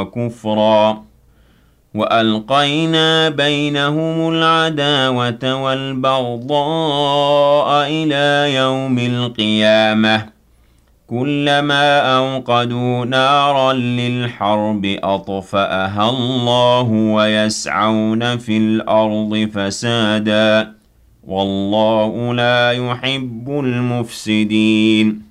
وكفرا وألقينا بينهم العداوة والبغضاء إلى يوم القيامة كلما أوقدوا نارا للحرب أطفأها الله ويسعون في الأرض فسادا والله لا يحب المفسدين